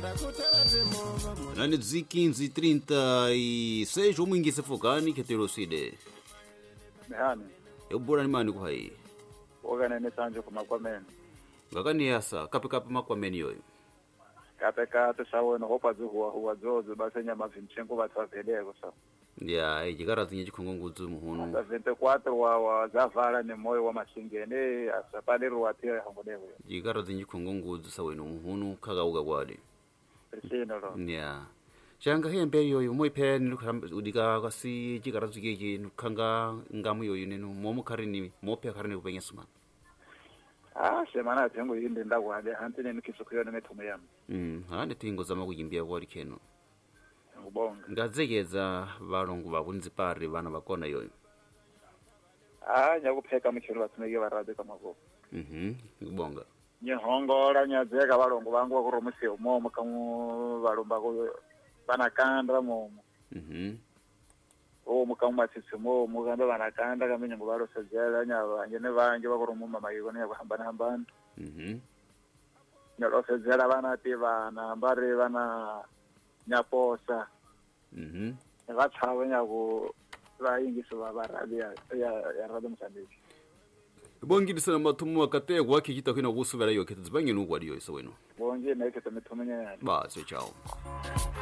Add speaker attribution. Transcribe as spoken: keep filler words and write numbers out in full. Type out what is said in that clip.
Speaker 1: Nane quinze e trinta e seis umwingise fogani keteroside.
Speaker 2: Mehani.
Speaker 1: Eu bora ni mani kwa hii.
Speaker 2: Ogana ne sanjo kuma kwameni.
Speaker 1: Ngakani yasa kape kape makwameni yoyo.
Speaker 2: Kape kape sawo no hopa zu huwa huwa zozo basenya mavimchengo batwaveleko sa.
Speaker 1: Ya, ijikara zinye chikongonguzu muhunu.
Speaker 2: Sa vinte-quatro wa wa zavala ni moyo wa masingene asapaleru watia hangodewe.
Speaker 1: Ijikara zinye chikongonguzu sawe no muhunu kaga uga wade.
Speaker 2: Prisino ro.
Speaker 1: Ya. Changa hembe yoyo moi pe ni udika kasi jikara zige nukanga ngamu yoyo nenu momo karini mope karini ubenya suma.
Speaker 2: Ah, semana tengo yinde ndagwade hantine nikisukuyo nemetume yam.
Speaker 1: Mm, hande tingo zama kuyimbia kwali keno.
Speaker 2: Ngubonga.
Speaker 1: Ngazegeza balongo babunzi pari bana bakona yoyo.
Speaker 2: Ah, nyakupheka mukiro batumege barade kamako.
Speaker 1: Mhm, ngubonga.
Speaker 2: Nyehongola nyazeka balongo bangu bakurumuse umomo kamu balomba ko banakanda momo.
Speaker 1: Mhm.
Speaker 2: O mukamwa tsimo muganda banakanda kamenya ngo barosezera nyabanje ne banje bakurumuma mayigo ne bahambana hambana.
Speaker 1: Mhm.
Speaker 2: Nyarosezera bana tibana bare bana nyaposa.
Speaker 1: Mhm.
Speaker 2: Ngatshawe nyako bayingiso babarabi ya ya radio Mozambique.
Speaker 1: Bongi disana matumu wakate waki kita kwina gusubira yo ketizbangi n'ugwari yo iso weno.
Speaker 2: Bongi na ikete mitumenya.
Speaker 1: Ba, so ciao.